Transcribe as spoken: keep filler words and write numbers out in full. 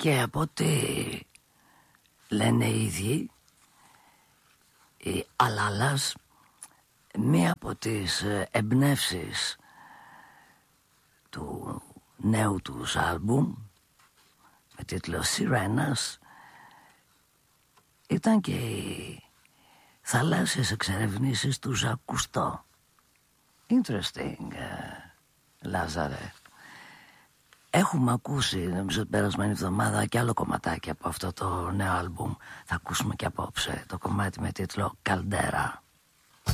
και από ό,τι λένε οι ίδιοι, η Αλάλας, μία από τις εμπνεύσεις του νέου τους άλμπουμ με τίτλο Sirenas ήταν και οι θαλάσσιες εξερευνήσεις του Ζακ Κουστό. Interesting, Λάζαρε. Έχουμε ακούσει, νομίζω την περασμένη εβδομάδα, και άλλο κομματάκι από αυτό το νέο άλμπουμ. Θα ακούσουμε και απόψε το κομμάτι με τίτλο Καλντέρα.